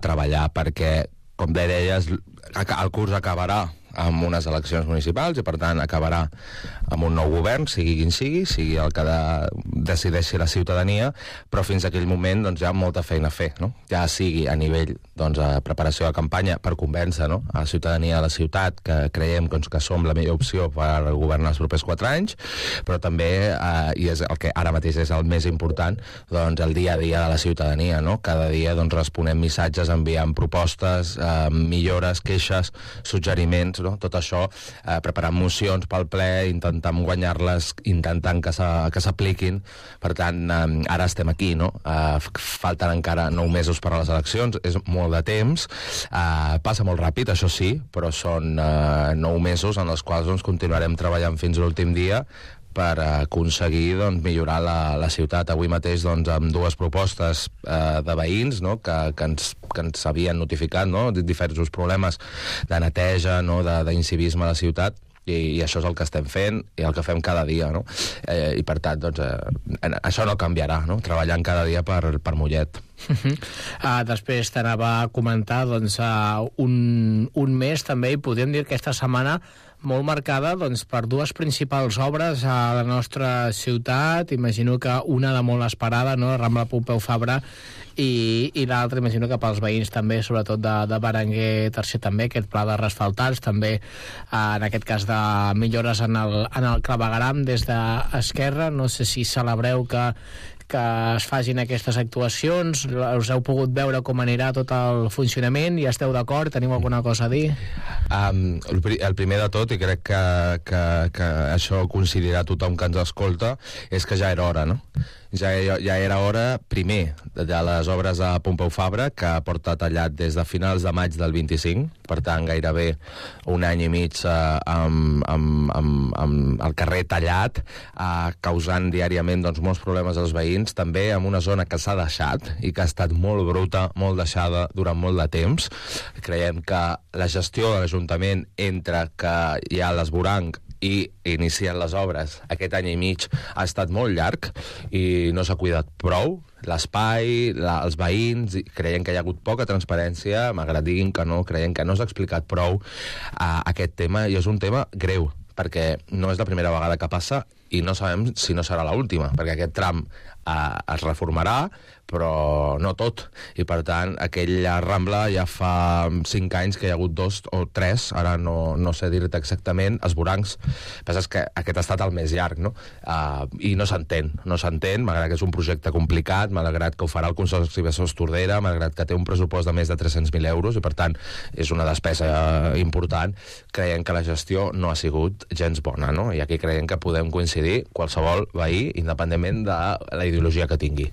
treballar perquè, com deies, el curs acabarà amb unes eleccions municipals i per tant acabarà amb un nou govern, sigui quin sigui el que decideixi la ciutadania, però fins a aquell moment doncs, hi ha molta feina a fer, no? Ja sigui a nivell doncs, a preparació de campanya per convèncer, no?, a la ciutadania de la ciutat que creiem doncs, que som la millor opció per governar els propers 4 anys, però també, i és el que ara mateix és el més important, doncs, el dia a dia de la ciutadania, no? Cada dia doncs, responem missatges, enviem propostes, millores, queixes, suggeriments, no? Tot això, preparant mocions pel ple, intentant guanyar-les, intentant que s'apliquin. Per tant, ara estem aquí, no? Falten encara 9 mesos per a les eleccions, és molt de temps, passa molt ràpid, això sí, però són 9 mesos en els quals doncs, continuarem treballant fins a l'últim dia per aconseguir doncs, millorar la ciutat. Avui mateix doncs, amb 2 propostes de veïns, no?, que ens havien notificat, no?, diversos problemes de neteja, no?, d'incivisme a la ciutat, i això és el que estem fent i el que fem cada dia, no? I per tant doncs, això no canviarà, no?, treballant cada dia per Mollet. Després t'anava a comentar doncs, un mes també, i podríem dir que aquesta setmana molt marcada doncs, per 2 principals obres a la nostra ciutat. Imagino que una de molt esperada, no?, Rambla Pompeu Fabra, i l'altra imagino que pels veïns també, sobretot de Berenguer III també, aquest pla de resfaltats, també en aquest cas de millores en el clavegueram des d'Esquerra. No sé si celebreu que es facin aquestes actuacions, us heu pogut veure com anirà tot el funcionament i esteu d'acord? Teniu alguna cosa a dir? El primer de tot, i crec que això coincidirà tothom que ens escolta, és que ja era hora, no? Ja era hora, primer, de les obres a Pompeu Fabra, que porta tallat des de finals de maig del 25, per tant, gairebé un any i mig amb el carrer tallat, causant diàriament doncs, molts problemes als veïns, també en una zona que s'ha deixat i que ha estat molt bruta, molt deixada durant molt de temps. Creiem que la gestió de l'Ajuntament entre que hi ha l'esvoranc i inicien les obres aquest any i mig ha estat molt llarg i no s'ha cuidat prou l'espai, els veïns. Creiem que hi ha hagut poca transparència, malgrat diguin que no, creiem que no s'ha explicat prou aquest tema, i és un tema greu perquè no és la primera vegada que passa i no sabem si no serà l'última, perquè aquest tram es reformarà, però no tot, i per tant aquella Rambla ja fa 5 anys que hi ha hagut 2 o 3, ara no sé dir-te exactament, esvorancs. El que passa és que aquest ha estat el més llarg, no? I no s'entén, malgrat que és un projecte complicat, malgrat que ho farà el Consorci Besòs Tordera, malgrat que té un pressupost de més de 300.000 euros i per tant és una despesa important. Creiem que la gestió no ha sigut gens bona, no? I aquí creiem que podem coincidir qualsevol veí, independentment de la ideologia que tingui.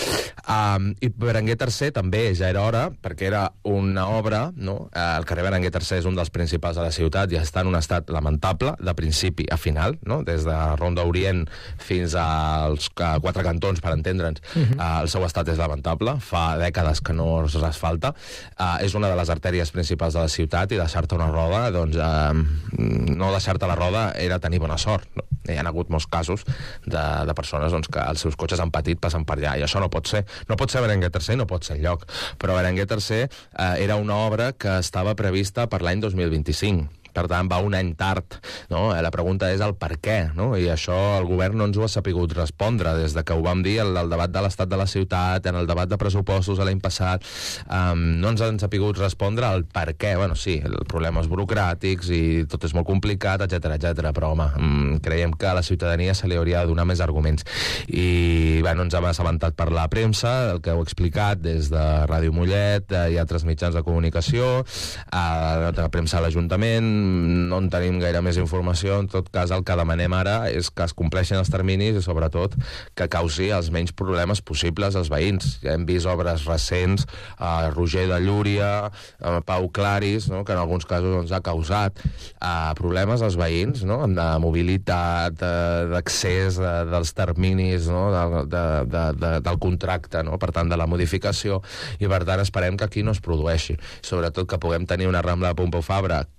I Berenguer III també ja era hora, perquè era una obra, no? El carrer Berenguer III és un dels principals de la ciutat i està en un estat lamentable, de principi a final, no? Des de Ronda Orient fins als 4 cantons, per entendre'ns. El seu estat és lamentable, fa dècades que no es resfalta. És una de les artèries principals de la ciutat i deixar-te una roda, doncs no deixar-te la roda era tenir bona sort, no? Hi ha hagut molts casos de persones doncs, que els seus cotxes han patit passant per allà, i això no pot ser. No pot ser Berenguer III, no pot ser enlloc. Però Berenguer III era una obra que estava prevista per l'any 2025. Per tant, va un any tard, no? La pregunta és el per què, no? I això el govern no ens ho ha sapigut respondre des de que ho vam dir al debat de l'estat de la ciutat, en el debat de pressupostos l'any passat. No ens han sapigut respondre el per què. Bueno, sí, problemes burocràtics i tot és molt complicat, etc. Però, home, creiem que a la ciutadania se li hauria de donar més arguments. I, bueno, ens hem assabentat per la premsa, el que heu explicat des de Ràdio Mollet i altres mitjans de comunicació, la premsa de l'Ajuntament. No en tenim gaire més informació. En tot cas, el que demanem ara és que es compleixin els terminis i, sobretot, que causi els menys problemes possibles als veïns. Ja hem vist obres recents, Roger de Llúria, Pau Claris, no? Que en alguns casos doncs, ha causat problemes als veïns, no? De mobilitat, d'accés, dels terminis, no? Del contracte, no? Per tant, de la modificació, i per tant esperem que aquí no es produeixi. Sobretot que puguem tenir una Rambla de Pompeu Fabra que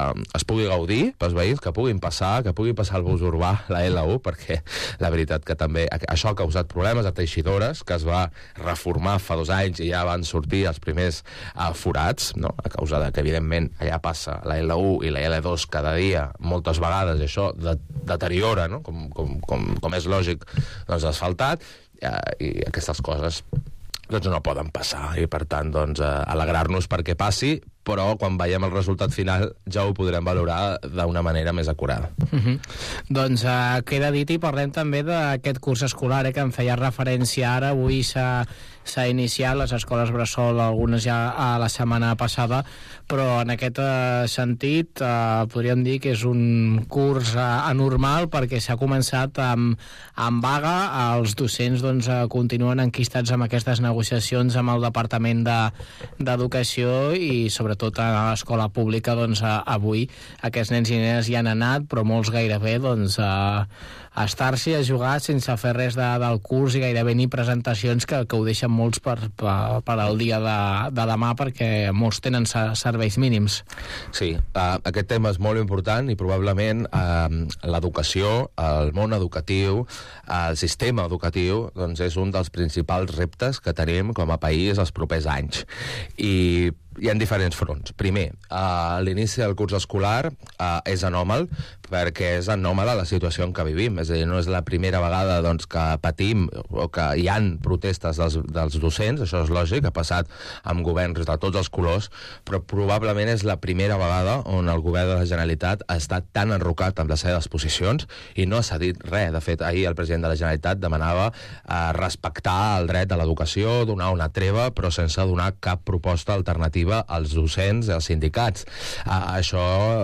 es pugui gaudir pels veïns, que puguin passar, el bus urbà, la L1, perquè la veritat que també això ha causat problemes a Teixidores, que es va reformar fa 2 anys i ja van sortir els primers forats, no? A causa de que, evidentment, allà passa la L1 i la L2 cada dia, moltes vegades, i això deteriora, no? Com és lògic, doncs asfaltat, i aquestes coses doncs no poden passar, i per tant doncs, alegrar-nos perquè passi, però quan veiem el resultat final ja ho podrem valorar d'una manera més acurada. Doncs queda dit, i parlem també d'aquest curs escolar, que em feia referència ara. Avui s'ha iniciat les escoles bressol, algunes ja la setmana passada, però en aquest sentit podríem dir que és un curs anormal, perquè s'ha començat amb vaga. Els docents doncs, continuen enquistats amb aquestes negociacions amb el Departament d'Educació, i sobretot a l'escola pública, doncs, avui aquests nens i nenes hi han anat, però molts gairebé doncs, a estar-s'hi a jugar sense fer res del curs, i gairebé ni presentacions, que ho deixen molts per al dia de demà, perquè molts tenen serveis mínims. Sí, aquest tema és molt important, i probablement l'educació, el món educatiu, el sistema educatiu, doncs és un dels principals reptes que tenim com a país els propers anys. I hi ha diferents fronts. Primer, l'inici del curs escolar és anòmal, perquè és anòmala la situació en què vivim. És a dir, no és la primera vegada doncs, que patim o que hi han protestes dels docents, això és lògic, ha passat amb governs de tots els colors, però probablement és la primera vegada on el govern de la Generalitat ha estat tan enrocat amb les seves posicions i no s'ha dit res. De fet, ahir el president de la Generalitat demanava respectar el dret a l'educació, donar una treva, però sense donar cap proposta alternativa als docents i als sindicats. Això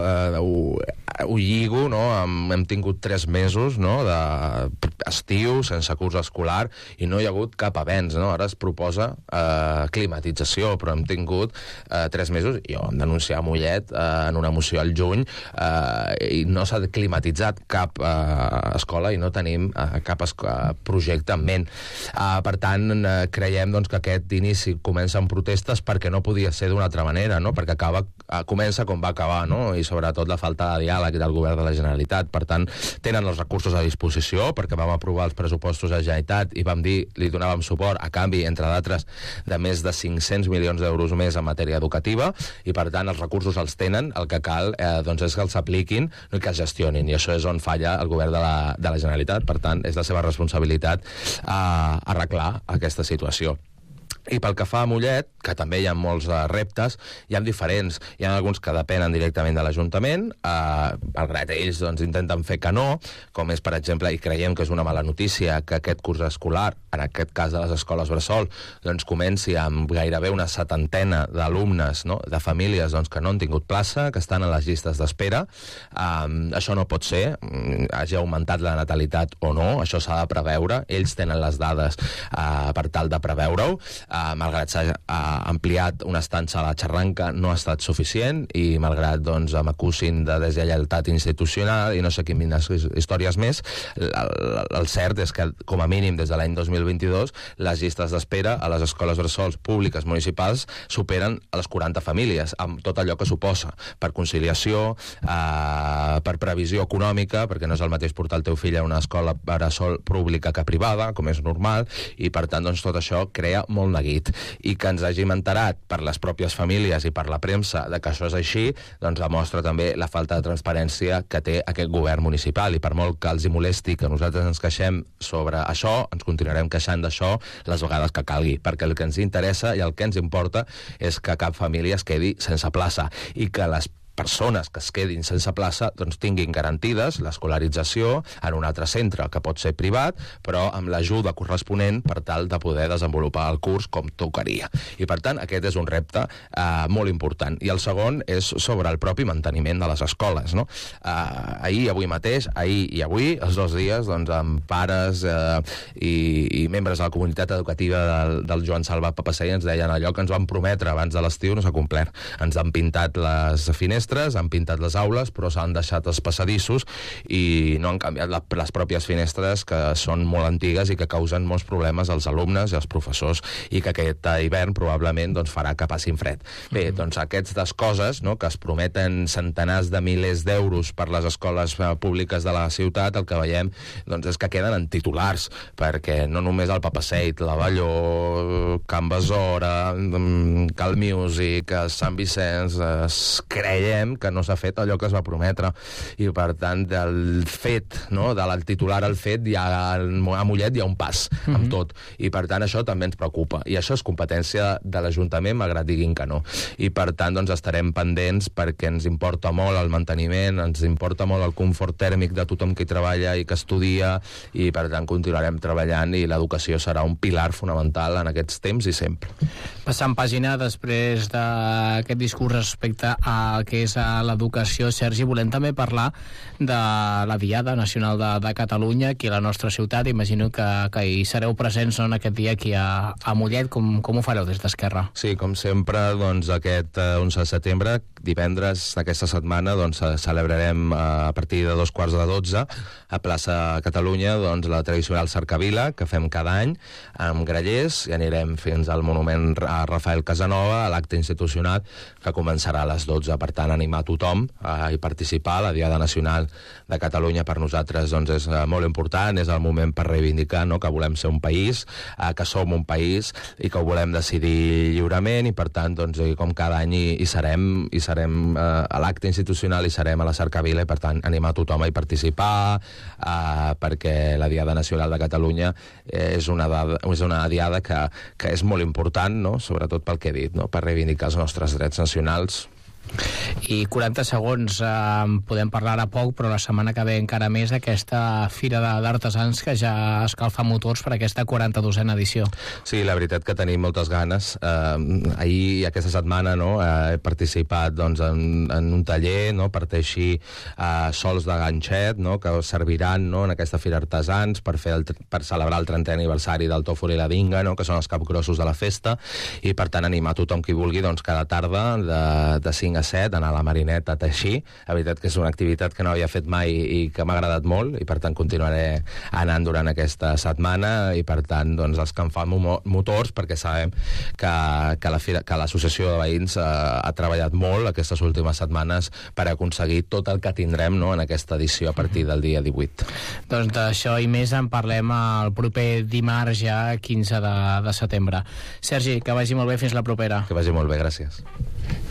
ho lligo, no? Hem tingut 3 mesos, no? d'estiu sense curs escolar, i no hi ha hagut cap avenç, no? Ara es proposa climatització, però hem tingut 3 mesos. Jo vam denunciar a Mollet en una moció al juny, i no s'ha climatitzat cap escola, i no tenim cap projecte en ment. Per tant, creiem doncs, que aquest inici comença amb protestes perquè no podia ser d'una altra manera, no? Perquè comença com va acabar, no? I sobretot la falta de diàleg del govern de la Generalitat. Per tant, tenen els recursos a disposició, perquè vam aprovar els pressupostos de la Generalitat i vam dir, li donàvem suport a canvi, entre d'altres, de més de 500 milions d'euros més en matèria educativa, i per tant els recursos els tenen. El que cal doncs és que els apliquin, no que els gestionin, i això és on falla el govern de la Generalitat. Per tant, és la seva responsabilitat arreglar aquesta situació. I pel que fa a Mollet, que també hi ha molts reptes, hi ha diferents. Hi ha alguns que depenen directament de l'Ajuntament, malgrat ells doncs, intenten fer que no, com és, per exemple, i creiem que és una mala notícia, que aquest curs escolar, en aquest cas de les escoles bressol, doncs comenci amb gairebé una 70ena d'alumnes, no? De famílies doncs, que no han tingut plaça, que estan a les llistes d'espera. Això no pot ser, hagi augmentat la natalitat o no, això s'ha de preveure, ells tenen les dades per tal de preveure-ho. Malgrat s'ha ampliat una estança a la Xarranca, no ha estat suficient, i malgrat doncs, m'acusin de deslleialtat institucional i no sé quines històries més, el cert és que, com a mínim, des de l'any 2022, les llistes d'espera a les escoles bressols públiques municipals superen a les 40 famílies, amb tot allò que suposa, per conciliació, per previsió econòmica, perquè no és el mateix portar el teu fill a una escola bressol pública que privada, com és normal, i per tant doncs, tot això crea molt neguit. I que ens hàgim enterat per les pròpies famílies i per la premsa de que això és així, doncs demostra també la falta de transparència que té aquest govern municipal, i per molt que els hi molesti que nosaltres ens queixem sobre això, ens continuarem queixant d'això les vegades que calgui, perquè el que ens interessa i el que ens importa és que cap família es quedi sense plaça, i que les persones que es quedin sense plaça doncs tinguin garantides l'escolarització en un altre centre, que pot ser privat, però amb l'ajuda corresponent per tal de poder desenvolupar el curs com tocaria. I per tant, aquest és un repte molt important. I el segon és sobre el propi manteniment de les escoles, no? Ahir i avui, els 2 dies, doncs, amb pares i membres de la comunitat educativa del Joan Salvat Papasseit ens deien allò que ens van prometre abans de l'estiu no s'ha complert. Ens han pintat les finestres, finestres, han pintat les aules, però s'han deixat els passadissos i no han canviat les pròpies finestres, que són molt antigues i que causen molts problemes als alumnes i als professors, i que aquest hivern probablement doncs, farà que passin fred. Bé, doncs aquestes coses, no, que es prometen centenars de milers d'euros per les escoles públiques de la ciutat, el que veiem doncs, és que queden en titulars, perquè no només el Papaseit, la Valló, Can Besora, Cal Music, Sant Vicenç, creiem que no s'ha fet allò que es va prometre, i per tant del fet, no, del titular al fet, a Mollet hi ha un pas amb tot, i per tant això també ens preocupa, i això és competència de l'Ajuntament, malgrat diguin que no, i per tant doncs estarem pendents, perquè ens importa molt el manteniment, ens importa molt el confort tèrmic de tothom que hi treballa i que estudia, i per tant continuarem treballant, i l'educació serà un pilar fonamental en aquests temps i sempre. Passant pàgina, després d'aquest discurs respecte al que és l'educació, Sergi, volem també parlar de la Diada Nacional de Catalunya aquí a la nostra ciutat. Imagino que hi sereu presents, no, en aquest dia aquí a Mollet. Com ho fareu des d'Esquerra? Sí, com sempre, doncs aquest 11 de setembre, divendres d'aquesta setmana, doncs celebrarem a partir de 2:15 a plaça Catalunya, doncs la tradicional cercavila que fem cada any amb grallers, i anirem fins al monument a Rafael Casanova, a l'acte institucional que començarà a les 12. Per tant, animar tothom a participar. La Diada Nacional de Catalunya per nosaltres doncs, és molt important, és el moment per reivindicar, no, que volem ser un país, que som un país i que ho volem decidir lliurement, i per tant, doncs, com cada any hi serem a l'acte institucional, i serem a la cercavila, i per tant animar tothom a hi participar, perquè la Diada Nacional de Catalunya és una diada que és molt important, no? Sobretot pel que he dit, no? Per reivindicar els nostres drets nacionals. I 40 segons, podem parlar ara poc, però la setmana que ve encara més d'aquesta Fira d'Artesans que ja escalfa motors per aquesta 42a edició. Sí, la veritat que tenim moltes ganes. Ahir, aquesta setmana, no, he participat doncs, en un taller, no, per teixir sols de ganxet, no, que serviran, no, en aquesta Fira Artesans per celebrar el 30è aniversari del tòfor i la vinga, no, que són els capgrossos de la festa, i per tant animar tothom qui vulgui doncs, cada tarda de 5 a 7 anar a la Marineta a teixir. La veritat que és una activitat que no havia fet mai i que m'ha agradat molt, i per tant continuaré anant durant aquesta setmana, i per tant doncs, els que en fan motors, perquè sabem que l'associació de veïns ha treballat molt aquestes últimes setmanes per aconseguir tot el que tindrem, no, en aquesta edició a partir del dia 18. Doncs d'això i més en parlem el proper dimarts, ja 15 de setembre. Sergi, que vagi molt bé, fins la propera. Que vagi molt bé, gràcies.